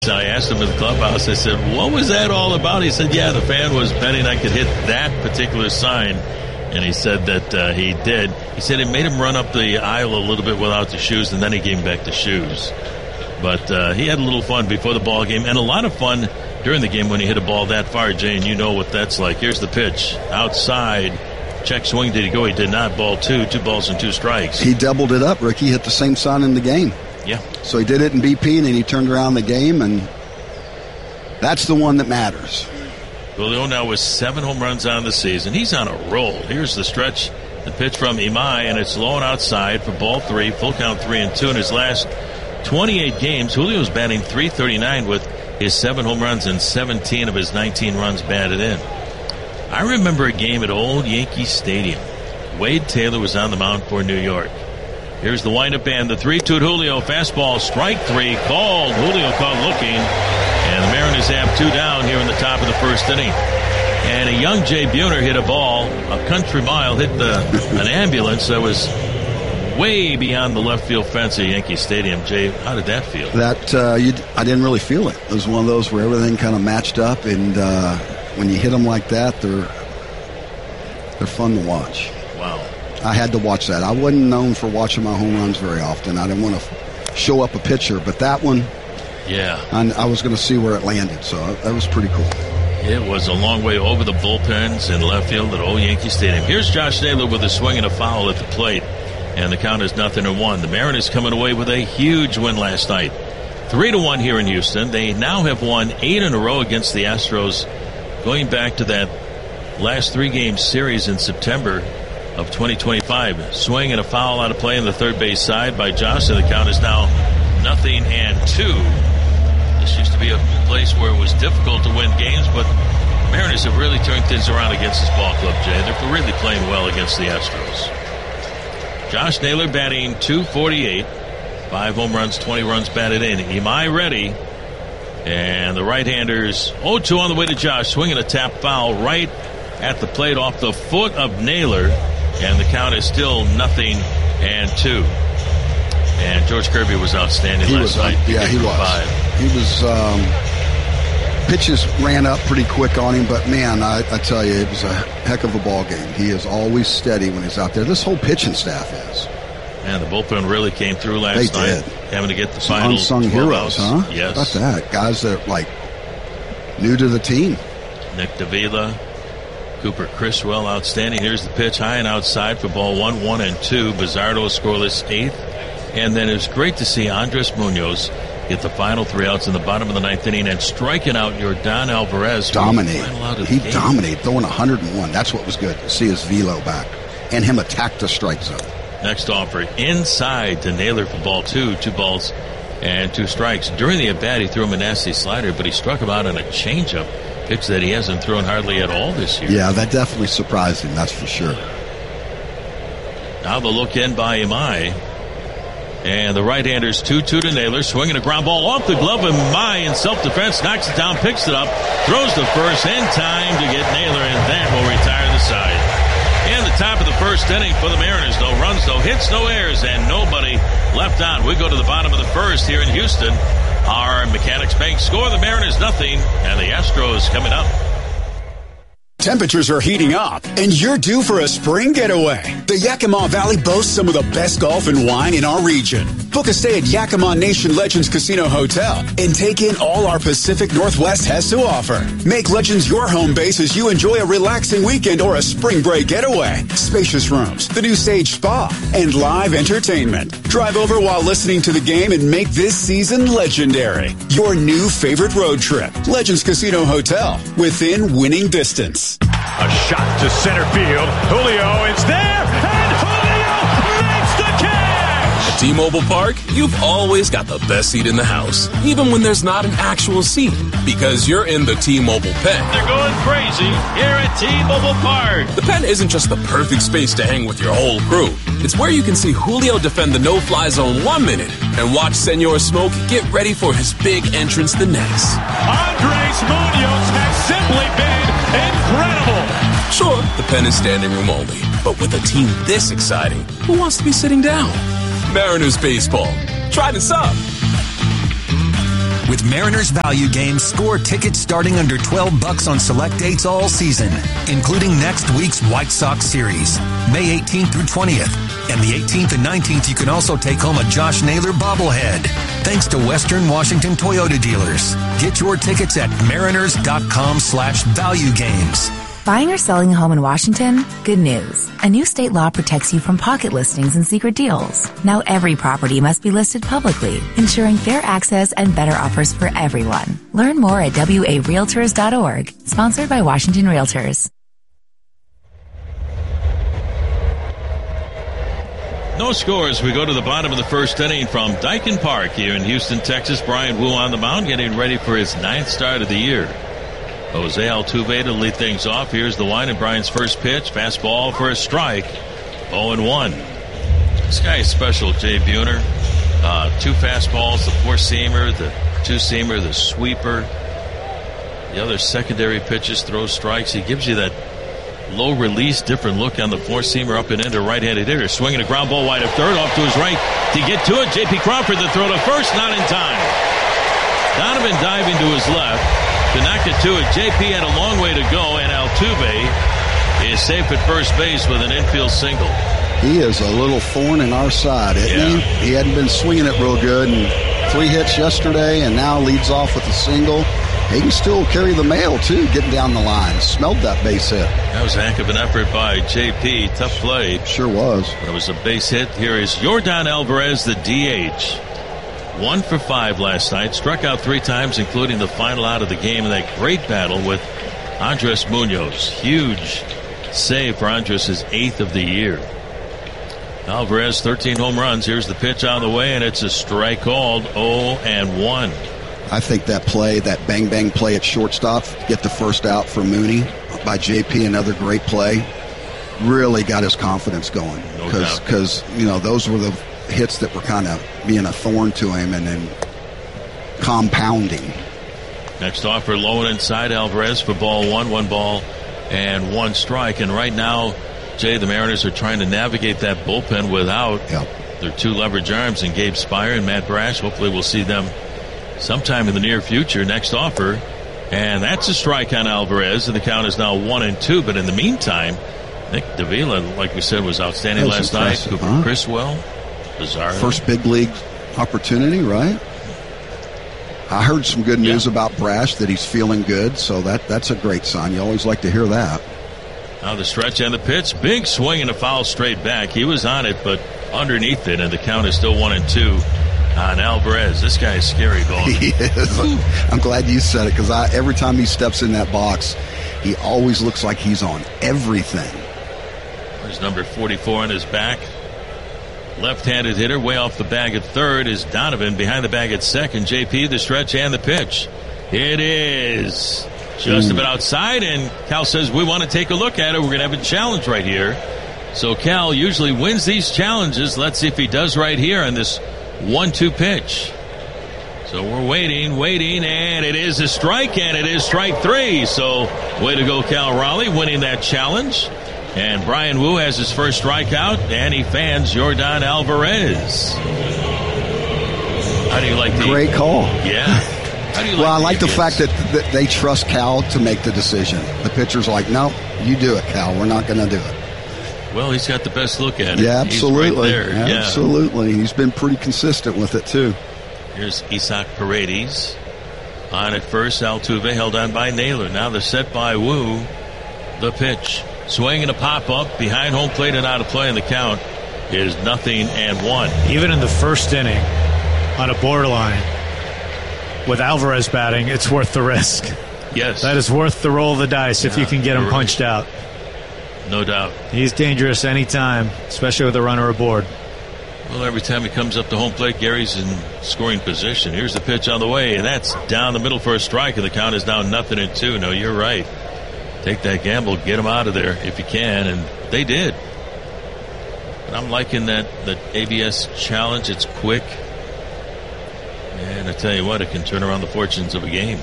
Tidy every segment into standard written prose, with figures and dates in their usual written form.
I asked him in the clubhouse, I said, what was that all about? He said, yeah, the fan was betting I could hit that particular sign. And he said that he did. He said it made him run up the aisle a little bit without the shoes, and then he gave back the shoes. But he had a little fun before the ball game, and a lot of fun during the game when he hit a ball that far, Jay, and you know what that's like. Here's the pitch. Outside. Check swing. Did he go? He did not. Ball two. 2 balls and 2 strikes. He doubled it up, Rick. He hit the same sign in the game. Yeah. So he did it in BP, and then he turned around the game, and that's the one that matters. Julio now with 7 home runs on the season. He's on a roll. Here's the stretch. The pitch from Imai, and it's low and outside for ball 3. Full count 3-2 in his last 28 games. Julio's batting .339 with his 7 home runs and 17 of his 19 runs batted in. I remember a game at old Yankee Stadium. Wade Taylor was on the mound for New York. Here's the windup and the 3-2 to Julio. Fastball, strike 3, called. Julio caught looking. And the Mariners have 2 down here in the top of the first inning. And a young Jay Buhner hit a ball, a country mile, hit an ambulance that was way beyond the left field fence at Yankee Stadium. Jay, how did that feel? I didn't really feel it. It was one of those where everything kind of matched up, and when you hit them like that, they're fun to watch. Wow. I had to watch that. I wasn't known for watching my home runs very often. I didn't want to show up a pitcher, but that one, yeah, I was going to see where it landed, so that was pretty cool. It was a long way over the bullpens in left field at old Yankee Stadium. Here's Josh Naylor with a swing and a foul at the plate, and the count is 0-1. The Mariners coming away with a huge win last night. 3-1 here in Houston. They now have won 8 in a row against the Astros, going back to that last 3-game series in September of 2025. Swing and a foul out of play in the third base side by Josh, and the count is now 0-2. This used to be a place where it was difficult to win games, but Mariners have really turned things around against this ball club, Jay. They're really playing well against the Astros. Josh Naylor batting .248, 5 home runs, 20 runs batted in. Imai ready, and the right-handers 0-2 on the way to Josh, swinging a tap foul right at the plate off the foot of Naylor, and the count is still 0-2. And George Kirby was outstanding last night. Yeah, he was. 5. He was. Pitches ran up pretty quick on him, but man, I tell you, it was a heck of a ball game. He is always steady when he's out there. This whole pitching staff is. Man, the bullpen really came through last night. They did. Having to get the final unsung heroes, huh? Yes. How about that? Guys that are new to the team. Nick Davila, Cooper Criswell, outstanding. Here's the pitch, high and outside for ball 1-2. Bizardo scoreless 8th. And then it was great to see Andres Munoz get the final 3 outs in the bottom of the 9th inning and striking out Yordan Alvarez. He dominated, throwing 101. That's what was good, to see his velo back and him attack the strike zone. Next offer inside to Naylor for ball 2, 2 balls and 2 strikes. During the at-bat, he threw him a nasty slider, but he struck him out on a changeup, pitch that he hasn't thrown hardly at all this year. Yeah, that definitely surprised him, that's for sure. Now the look in by Imai. And the right-hander's 2-2 to Naylor, swinging a ground ball off the glove of Imai in self-defense, knocks it down, picks it up, throws to first in time to get Naylor, and that will retire the side. And the top of the first inning for the Mariners. No runs, no hits, no errors, and nobody left on. We go to the bottom of the first here in Houston. Our Mechanics Bank score, the Mariners 0, and the Astros coming up. Temperatures are heating up, and you're due for a spring getaway. The Yakima Valley boasts some of the best golf and wine in our region. Book a stay at Yakima Nation Legends Casino Hotel and take in all our Pacific Northwest has to offer. Make Legends your home base as you enjoy a relaxing weekend or a spring break getaway. Spacious rooms, the new Sage Spa, and live entertainment. Drive over while listening to the game and make this season legendary. Your new favorite road trip. Legends Casino Hotel, within winning distance. A shot to center field. Julio is there, and Julio makes the catch! At T-Mobile Park, you've always got the best seat in the house, even when there's not an actual seat, because you're in the T-Mobile pen. They're going crazy here at T-Mobile Park. The pen isn't just the perfect space to hang with your whole crew. It's where you can see Julio defend the no-fly zone 1 minute and watch Senor Smoke get ready for his big entrance the next. Andres Munoz has simply been incredible. Sure, the pen is standing room only, but with a team this exciting, who wants to be sitting down? Mariners baseball. Try this up. With Mariners Value Games, score tickets starting under $12 on select dates all season, including next week's White Sox series, May 18th through 20th. And the 18th and 19th, you can also take home a Josh Naylor bobblehead. Thanks to Western Washington Toyota dealers. Get your tickets at mariners.com/valuegames. Buying or selling a home in Washington? Good news. A new state law protects you from pocket listings and secret deals. Now every property must be listed publicly, ensuring fair access and better offers for everyone. Learn more at warealtors.org. Sponsored by Washington Realtors. No scores. We go to the bottom of the first inning from Daikin Park here in Houston, Texas. Brian Wu on the mound, getting ready for his 9th start of the year. Jose Altuve to lead things off. Here's the line, and Brian's first pitch. Fastball for a strike. 0-1. This guy is special, Jay Buhner. 2 fastballs, the 4-seamer, the 2-seamer, the sweeper. The other secondary pitches, throws strikes. He gives you that low release, different look on the 4-seamer up and into right-handed hitter. Swinging a ground ball wide of third, off to his right to get to it. J.P. Crawford, the throw to first, not in time. Donovan diving to his left to knock it to it. JP had a long way to go, and Altuve is safe at first base with an infield single. He is a little thorn in our side, isn't he? He hadn't been swinging it real good, and 3 hits yesterday, and now leads off with a single. He can still carry the mail, too, getting down the line. Smelled that base hit. That was a heck of an effort by JP. Tough play. Sure was. But it was a base hit. Here is Yordan Alvarez, the DH. 1 for 5 last night. Struck out 3 times, including the final out of the game in that great battle with Andres Munoz. Huge save for Andres, his 8th of the year. Alvarez, 13 home runs. Here's the pitch on the way, and it's a strike called. 0-1. I think that play, that bang-bang play at shortstop, get the first out for Mooney by JP, another great play, really got his confidence going. Because, those were the hits that were kind of being a thorn to him and then compounding. Next offer low and inside. Alvarez for ball 1 ball and 1 strike. And right now, Jay, the Mariners are trying to navigate that bullpen without their 2 leverage arms in Gabe Spire and Matt Brash. Hopefully we'll see them sometime in the near future. Next offer, and that's a strike on Alvarez, and the count is now 1-2. But in the meantime, Nick Davila, like we said, was outstanding last night. Cooper Criswell, bizarre. First big league opportunity, right? I heard some good news about Brash, that he's feeling good, so that's a great sign. You always like to hear that. Now the stretch and the pitch. Big swing and a foul straight back. He was on it, but underneath it, and the count is still 1-2 on Alvarez. This guy is scary going. He is. I'm glad you said it, because every time he steps in that box, he always looks like he's on everything. There's number 44 on his back. Left-handed hitter way off the bag at third is Donovan. Behind the bag at second, JP, the stretch and the pitch. It is just about outside, and Cal says, we want to take a look at it. We're going to have a challenge right here. So Cal usually wins these challenges. Let's see if he does right here on this 1-2 pitch. So we're waiting, and it is a strike, and it is strike 3. So way to go, Cal Raleigh, winning that challenge. And Brian Wu has his first strikeout, and he fans Yordan Alvarez. How do you like the... Great call. Yeah. How do you like I like the fact that they trust Cal to make the decision. The pitcher's like, no, you do it, Cal. We're not going to do it. Well, he's got the best look at it. Yeah, absolutely. He's right there. Absolutely. He's been pretty consistent with it, too. Here's Isaac Paredes. On at first, Altuve held on by Naylor. Now the set by Wu. The pitch. Swing and a pop-up. Behind home plate and out of play, and the count is 0-1. Even in the first inning, on a borderline, with Alvarez batting, it's worth the risk. Yes. That is worth the roll of the dice if you can get him punched out. No doubt. He's dangerous anytime, especially with a runner aboard. Well, every time he comes up to home plate, Gary's in scoring position. Here's the pitch on the way, and that's down the middle for a strike, and the count is now 0-2. No, you're right. Take that gamble, get him out of there if you can, and they did. And I'm liking that ABS challenge. It's quick, and I tell you what, it can turn around the fortunes of a game.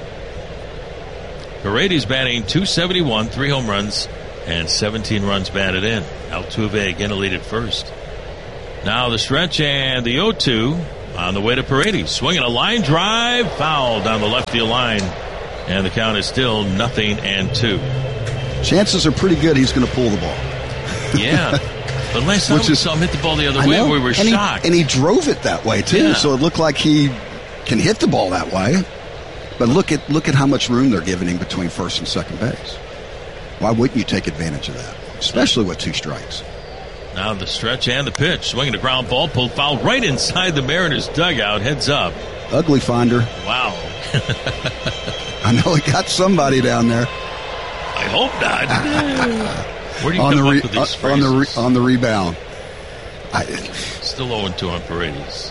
Paredes batting .271, 3 home runs, and 17 runs batted in. Altuve again to lead at first. Now the stretch and the 0-2. On the way to Paredes, swinging a line drive, foul down the left field line, and the count is still 0-2. Chances are pretty good he's going to pull the ball. Yeah, but last time we saw him hit the ball the other way, we were shocked. And he drove it that way too, so it looked like he can hit the ball that way. But look at how much room they're giving him between first and second base. Why wouldn't you take advantage of that, especially with 2 strikes? Now the stretch and the pitch. Swinging a ground ball, pulled foul right inside the Mariners' dugout. Heads up. Ugly finder. Wow. I know he got somebody down there. I hope not. Where do you come up with these phrases? On the rebound. Still 0-2 on Paredes.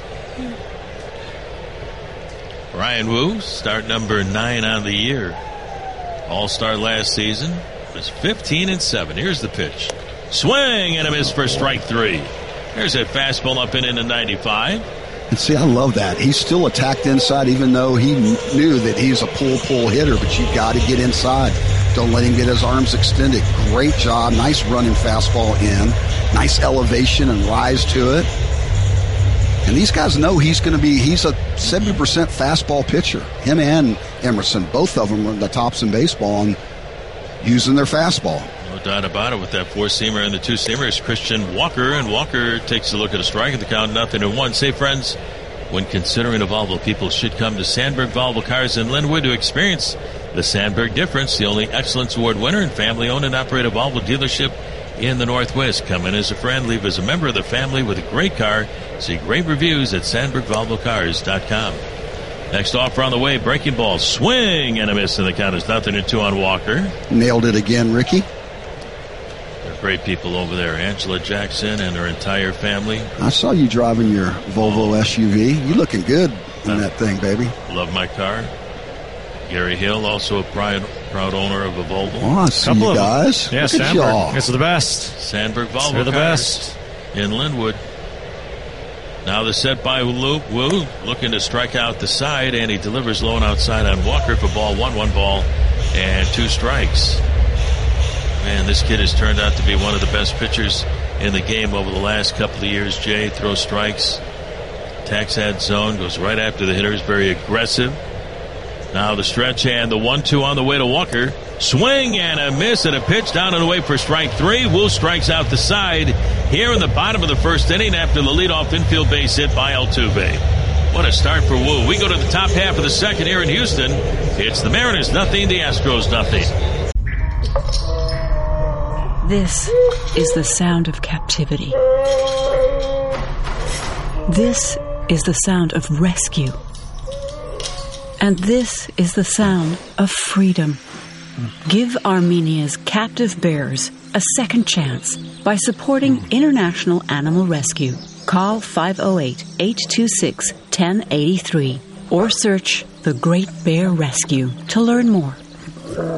Ryan Wu, start number 9 on the year. All-star last season. Was 15-7. Here's the pitch. Swing and a miss for strike 3. There's a fastball up and in at 95. And see, I love that. He's still attacked inside, even though he knew that he's a pull hitter, but you got to get inside. Don't let him get his arms extended. Great job. Nice running fastball in. Nice elevation and rise to it. And these guys know he's a 70% fastball pitcher. Him and Emerson, both of them are the tops in baseball on using their fastball. No doubt about it with that 4-seamer and the 2-seamers. Christian Walker, and Walker takes a look at a strike at the count, 0-1. Say, friends, when considering a Volvo, people should come to Sandberg Volvo Cars in Linwood to experience the Sandberg difference, the only Excellence Award winner and family-owned and operated Volvo dealership in the Northwest. Come in as a friend, leave as a member of the family with a great car. See great reviews at SandbergVolvoCars.com. Next offer on the way, breaking ball, swing and a miss, and the count is 0-2 on Walker. Nailed it again, Ricky. They're great people over there, Angela Jackson and her entire family. I saw you driving your Volvo SUV. You looking good in that thing, baby. Love my car. Gary Hill, also a proud owner of a Volvo. Oh, I see you guys. Yeah, look Sandberg. at y'all. It's the best. Sandberg Volvo They're the Cars best. in Linwood. Now the set by Wu, looking to strike out the side, and he delivers low and outside on Walker for ball 1 ball and 2 strikes. Man, this kid has turned out to be one of the best pitchers in the game over the last couple of years. Jay throws strikes, attacks that zone, goes right after the hitters, very aggressive. Now the stretch and the 1-2 on the way to Walker. Swing and a miss and a pitch down and away for strike 3. Wu strikes out the side here in the bottom of the first inning after the leadoff infield base hit by Altuve. What a start for Wu. We go to the top half of the second here in Houston. It's the Mariners 0, the Astros 0. This is the sound of captivity. This is the sound of rescue. And this is the sound of freedom. Give Armenia's captive bears a second chance by supporting International Animal Rescue. Call 508-826-1083 or search The Great Bear Rescue to learn more.